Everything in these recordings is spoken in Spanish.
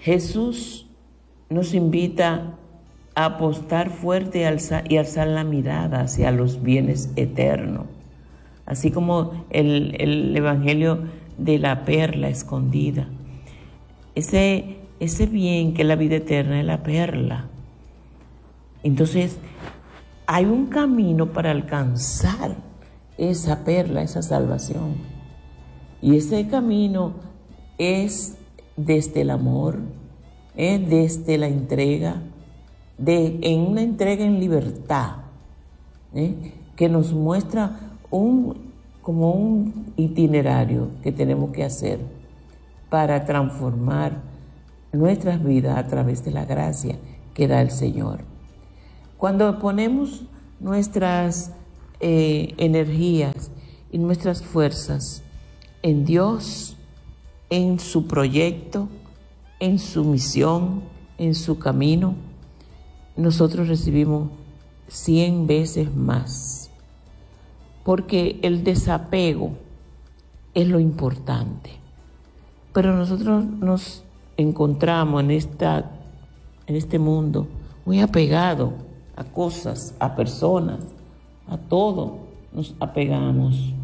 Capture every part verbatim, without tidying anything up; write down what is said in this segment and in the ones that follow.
Jesús nos invita a apostar fuerte y alzar la mirada hacia los bienes eternos, así como el, el Evangelio de la perla escondida. Ese, ese bien que es la vida eterna es la perla. Entonces, hay un camino para alcanzar esa perla, esa salvación. Y ese camino es desde el amor, ¿eh? desde la entrega, de, en una entrega en libertad, ¿eh? que nos muestra un, como un itinerario que tenemos que hacer para transformar nuestras vidas a través de la gracia que da el Señor. Cuando ponemos nuestras eh, energías y nuestras fuerzas en Dios, en su proyecto, en su misión, en su camino, nosotros recibimos cien veces más. Porque el desapego es lo importante. Pero nosotros nos encontramos en, esta, en este mundo muy apegados a cosas, a personas, a todo nos apegamos.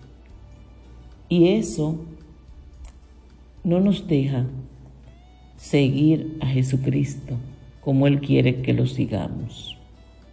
Y eso no nos deja seguir a Jesucristo como Él quiere que lo sigamos.